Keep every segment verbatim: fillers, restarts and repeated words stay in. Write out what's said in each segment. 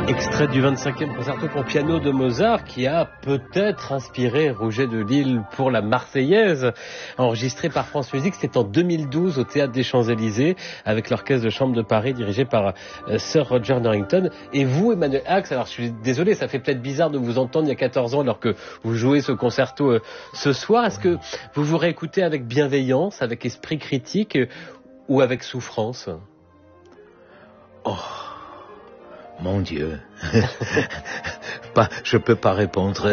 Extrait du vingt-cinquième concerto pour piano de Mozart qui a peut-être inspiré Rouget de Lille pour la Marseillaise, enregistré par France Musique. C'était en deux mille douze au Théâtre des Champs-Élysées avec l'Orchestre de Chambre de Paris dirigé par euh, Sir Roger Norrington. Et vous, Emmanuel Hax, alors je suis désolé, ça fait peut-être bizarre de vous entendre il y a quatorze ans alors que vous jouez ce concerto euh, ce soir. Est-ce que vous vous réécoutez avec bienveillance, avec esprit critique euh, ou avec souffrance? Oh, mon Dieu, pas, je peux pas répondre.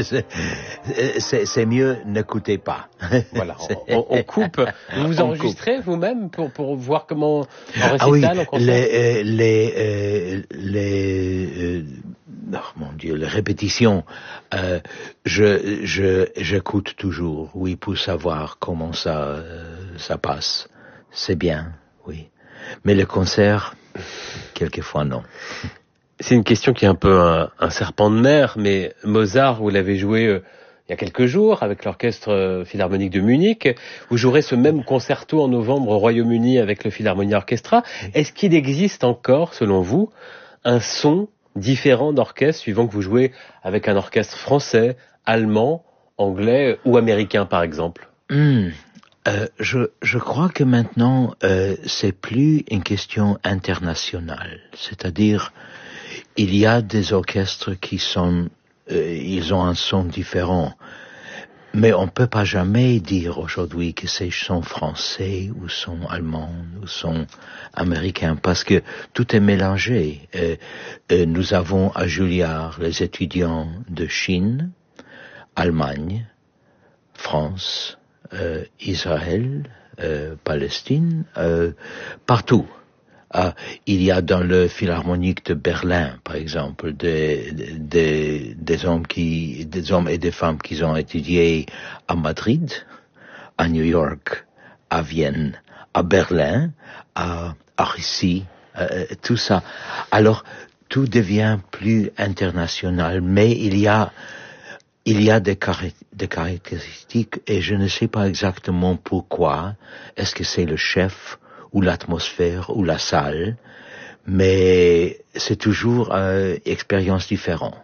C'est, c'est mieux, n'écoutez pas. Voilà, on, on coupe. Vous vous enregistrez vous-même pour pour voir comment en récital, ah oui, en concert? les euh, les euh, les euh, oh, mon Dieu, les répétitions. Euh, je je j'écoute toujours, oui, pour savoir comment ça euh, ça passe. C'est bien, oui. Mais le concert, quelquefois non. C'est une question qui est un peu un, un serpent de mer, mais Mozart, vous l'avez joué euh, il y a quelques jours avec l'Orchestre euh, Philharmonique de Munich. Vous jouerez ce même concerto en novembre au Royaume-Uni avec le Philharmonia Orchestra. Est-ce qu'il existe encore, selon vous, un son différent d'orchestre suivant que vous jouez avec un orchestre français, allemand, anglais ou américain, par exemple? Mmh. Euh, je, je crois que maintenant, euh, c'est plus une question internationale. C'est-à-dire, il y a des orchestres qui sont, euh, ils ont un son différent. Mais on peut pas jamais dire aujourd'hui que c'est son français ou son allemand ou son américain parce que tout est mélangé. Euh, euh, nous avons à Juilliard les étudiants de Chine, Allemagne, France, Euh, Israël, euh, Palestine, euh, partout. Ah, il y a dans le Philharmonique de Berlin, par exemple, des, des, des hommes qui, des hommes et des femmes qui ont étudié à Madrid, à New York, à Vienne, à Berlin, à, à Russie, euh, tout ça. Alors, tout devient plus international, mais il y a Il y a des, car- des caractéristiques et je ne sais pas exactement pourquoi. Est-ce que c'est le chef ou l'atmosphère ou la salle? Mais c'est toujours une expérience différente.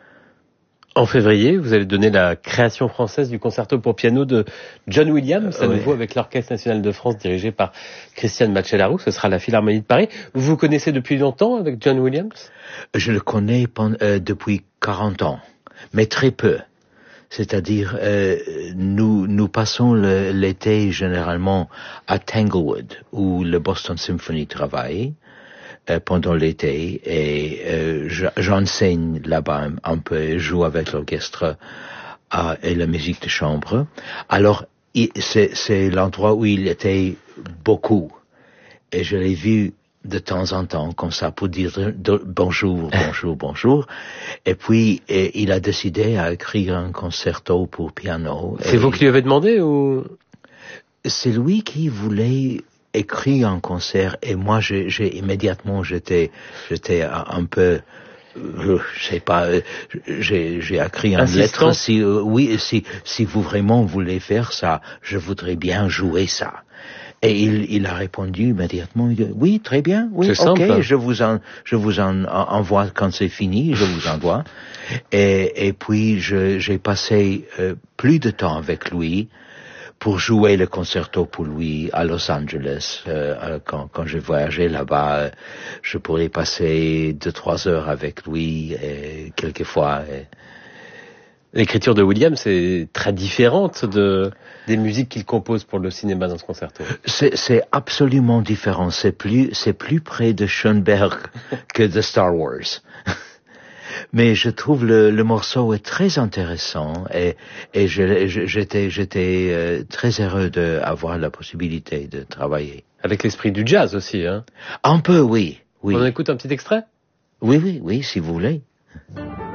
En février, vous allez donner la création française du concerto pour piano de John Williams, à euh, nouveau oui. avec l'Orchestre national de France dirigé par Christian Macellaro. Ce sera à la Philharmonie de Paris. Vous vous connaissez depuis longtemps avec John Williams? Je le connais pendant, euh, depuis quarante ans, mais très peu. C'est-à-dire, euh, nous nous passons le, l'été généralement à Tanglewood, où le Boston Symphony travaille euh, pendant l'été, et euh, j'enseigne là-bas un, un peu, et joue avec l'orchestre euh, et la musique de chambre. Alors, il, c'est, c'est l'endroit où il était beaucoup, et je l'ai vu de temps en temps, comme ça, pour dire de, bonjour, bonjour, bonjour. Et puis, et, il a décidé à écrire un concerto pour piano. C'est vous qui lui avez demandé ou? C'est lui qui voulait écrire un concert et moi, j'ai, j'ai immédiatement, j'étais, j'étais un peu, euh, je sais pas, j'ai, j'ai écrit une lettre. Si, euh, oui, si, si vous vraiment voulez faire ça, je voudrais bien jouer ça. Et il, il a répondu immédiatement, il dit, oui, très bien, oui, c'est ok, simple. je vous en, je vous en envoie quand c'est fini, je vous envoie. Et, et puis, je, j'ai passé euh, plus de temps avec lui pour jouer le concerto pour lui à Los Angeles. Euh, quand, quand j'ai voyagé là-bas, je pourrais passer deux, trois heures avec lui, et quelquefois. Et, l'écriture de Williams est très différente de, des musiques qu'il compose pour le cinéma dans ce concerto. C'est, c'est absolument différent. C'est plus, c'est plus près de Schoenberg que de Star Wars. Mais je trouve le, le morceau est très intéressant et, et je, je, j'étais, j'étais euh, très heureux d'avoir la possibilité de travailler. Avec l'esprit du jazz aussi, hein? Un peu, oui, oui. On écoute un petit extrait? Oui, oui, oui, si vous voulez.